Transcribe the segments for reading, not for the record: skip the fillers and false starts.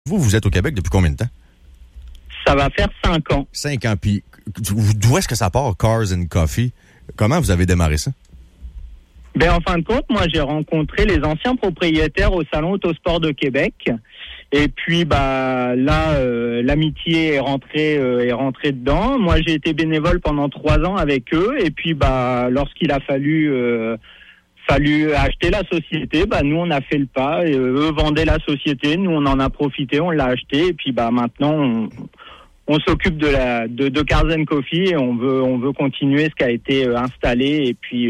Vous êtes au Québec depuis combien de temps? Ça va faire 5 ans. 5 ans. Puis, d'où est-ce que ça part, Cars and Coffee? Comment vous avez démarré ça? Ben, en fin de compte, moi, j'ai rencontré les anciens propriétaires au Salon Autosport de Québec. Et puis, l'amitié est rentrée dedans. Moi, j'ai été bénévole pendant 3 ans avec eux. Et puis, lorsqu'il a fallu acheter la société, nous, on a fait le pas. Et eux vendaient la société. Nous, on en a profité. On l'a acheté. Et puis, maintenant, on s'occupe de Cars and Coffee et on veut continuer ce qui a été installé.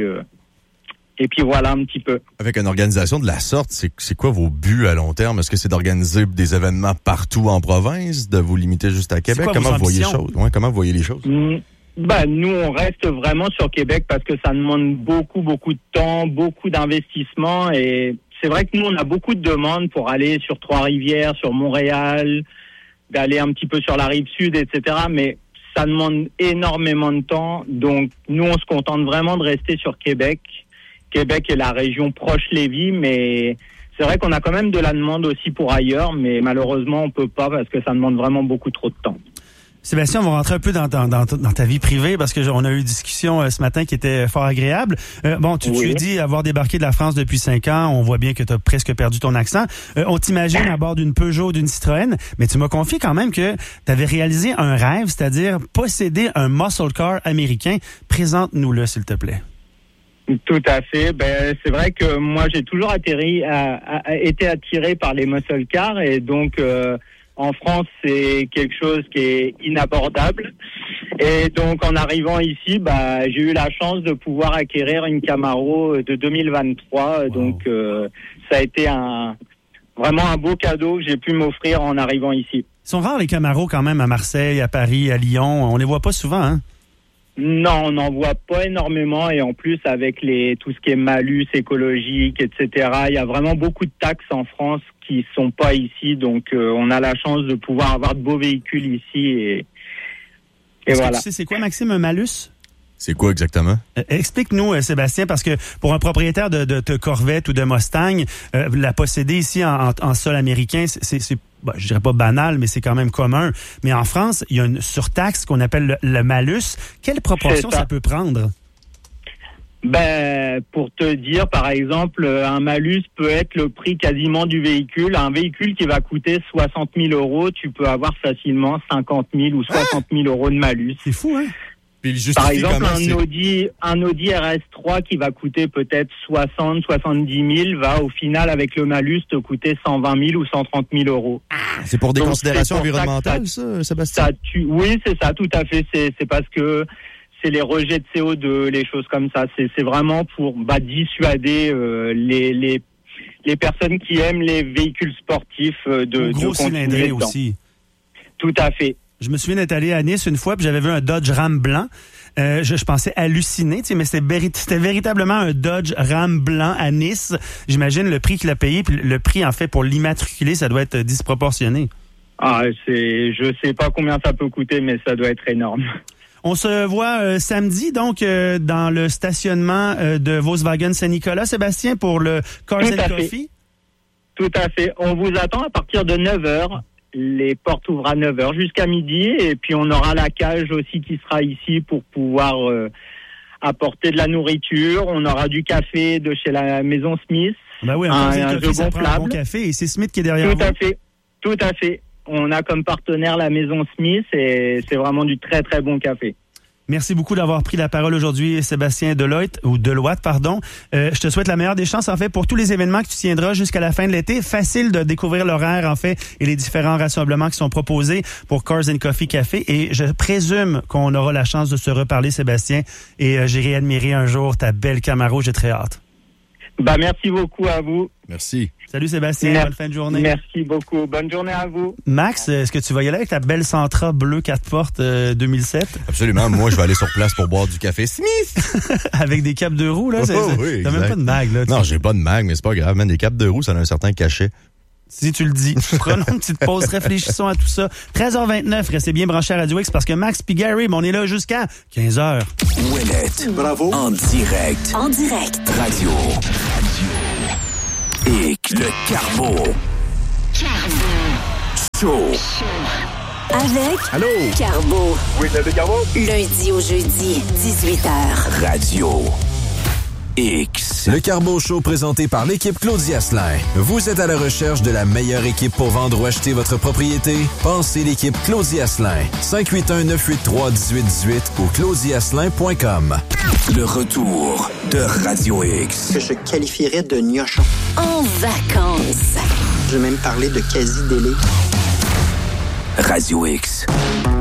Et puis voilà un petit peu. Avec une organisation de la sorte, c'est quoi vos buts à long terme? Est-ce que c'est d'organiser des événements partout en province, de vous limiter juste à Québec? Comment vous voyez les choses? Ouais, comment vous voyez les choses? Nous, on reste vraiment sur Québec parce que ça demande beaucoup, beaucoup de temps, beaucoup d'investissement. Et c'est vrai que nous, on a beaucoup de demandes pour aller sur Trois-Rivières, sur Montréal, d'aller un petit peu sur la Rive-Sud, etc. Mais ça demande énormément de temps. Donc, nous, on se contente vraiment de rester sur Québec. Québec est la région proche Lévis, mais c'est vrai qu'on a quand même de la demande aussi pour ailleurs, mais malheureusement, on peut pas parce que ça demande vraiment beaucoup trop de temps. Sébastien, on va rentrer un peu dans ta vie privée parce que on a eu une discussion ce matin qui était fort agréable. Tu dis avoir débarqué de la France depuis 5 ans. On voit bien que tu as presque perdu ton accent. On t'imagine à bord d'une Peugeot ou d'une Citroën, mais tu m'as confié quand même que tu avais réalisé un rêve, c'est-à-dire posséder un muscle car américain. Présente-nous-le, s'il te plaît. Tout à fait. C'est vrai que moi, j'ai toujours été attiré par les muscle cars et donc en France, c'est quelque chose qui est inabordable. Et donc, en arrivant ici, j'ai eu la chance de pouvoir acquérir une Camaro de 2023. Wow. Donc, ça a été vraiment un beau cadeau que j'ai pu m'offrir en arrivant ici. Ils sont rares les Camaros quand même à Marseille, à Paris, à Lyon. On les voit pas souvent, hein? Non, on n'en voit pas énormément et en plus avec tout ce qui est malus écologique, etc. Il y a vraiment beaucoup de taxes en France qui sont pas ici, donc on a la chance de pouvoir avoir de beaux véhicules ici et voilà. Tu sais c'est quoi, Maxime, un malus? C'est quoi exactement? Explique-nous, Sébastien, parce que pour un propriétaire de Corvette ou de Mustang, la posséder ici en sol américain, c'est je dirais pas banal, mais c'est quand même commun. Mais en France, il y a une surtaxe qu'on appelle le malus. Quelle proportion ça peut prendre? Pour te dire, par exemple, un malus peut être le prix quasiment du véhicule. Un véhicule qui va coûter 60 000 euros, tu peux avoir facilement 50 000 ou 60 000 euros de malus. C'est fou, hein? Par exemple, un Audi RS3 qui va coûter peut-être 70 000 va au final avec le malus te coûter 120 000 ou 130 000 euros. C'est pour des considérations environnementales, ça, Sébastien? Oui, c'est ça, tout à fait. C'est parce que c'est les rejets de CO2, les choses comme ça. C'est vraiment pour dissuader les personnes qui aiment les véhicules sportifs de gros cylindrés aussi. Tout à fait. Je me souviens d'être allé à Nice une fois, puis j'avais vu un Dodge Ram blanc. Je pensais halluciner, mais c'était véritablement un Dodge Ram blanc à Nice. J'imagine le prix qu'il a payé, puis le prix, en fait, pour l'immatriculer, ça doit être disproportionné. Je sais pas combien ça peut coûter, mais ça doit être énorme. On se voit samedi, donc, dans le stationnement de Volkswagen Saint-Nicolas, Sébastien, pour le Cars and Coffee. Tout à fait. On vous attend à partir de 9h. Les portes ouvrent à 9h jusqu'à midi et puis on aura la cage aussi qui sera ici pour pouvoir apporter de la nourriture. On aura du café de chez la maison Smith. Oui, un jeu gonflable. Un bon café et c'est Smith qui est derrière vous. Tout à fait. On a comme partenaire la maison Smith et c'est vraiment du très très bon café. Merci beaucoup d'avoir pris la parole aujourd'hui, Sébastien Deloitte. Je te souhaite la meilleure des chances, en fait, pour tous les événements que tu tiendras jusqu'à la fin de l'été. Facile de découvrir l'horaire, en fait, et les différents rassemblements qui sont proposés pour Cars and Coffee Café. Et je présume qu'on aura la chance de se reparler, Sébastien, et j'irai admirer un jour ta belle Camaro. J'ai très hâte. Merci beaucoup à vous. Merci. Salut Sébastien, bonne fin de journée. Merci beaucoup, bonne journée à vous. Max, est-ce que tu vas y aller avec ta belle Sentra bleue 4 portes 2007? Absolument, moi je vais aller sur place pour boire du café Smith. Avec des capes de roue, là? Oui, t'as même pas de mag, là. Non, j'ai pas de mag, mais c'est pas grave, man. Des capes de roue, ça a un certain cachet. Si tu le dis. Prenons une petite pause, réfléchissons à tout ça. 13h29, restez bien branchés à Radio X parce que Max puis Gary, on est là jusqu'à 15h. Ouellette. Bravo. En direct. Radio. Et le Carbo. Show. Avec Allô? Carbo. Oui, c'est Carbo. Lundi au jeudi, 18h. Radio X. Le Carbo Show présenté par l'équipe Claudia Asselin. Vous êtes à la recherche de la meilleure équipe pour vendre ou acheter votre propriété? Pensez l'équipe Claudia Asselin. 581-983-1818 ou claudiasselin.com. Le retour de Radio X. Que je qualifierais de gnochon. En vacances. Je vais même parler de quasi-délai. Radio X.